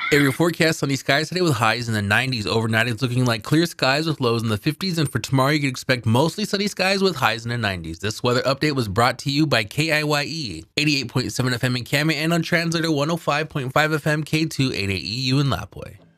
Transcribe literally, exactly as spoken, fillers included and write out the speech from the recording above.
Area forecast: sunny skies today with highs in the nineties. Overnight it's looking like clear skies with lows in the fifties, and for tomorrow you can expect mostly sunny skies with highs in the nineties. This weather update was brought to you by K I Y E, eighty-eight point seven F M in Cami, and on Translator one oh five point five F M K two eighty-eight E U in Lapwai.